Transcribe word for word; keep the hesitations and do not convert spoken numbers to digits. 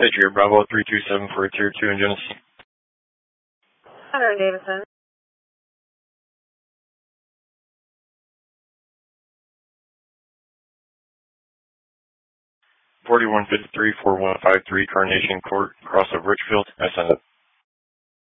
Patriot Bravo three two seven for a Tier two in Genesee. Hunter Davidson. forty-one fifty-three, four one five three Carnation Court, across of Richfield. I send it.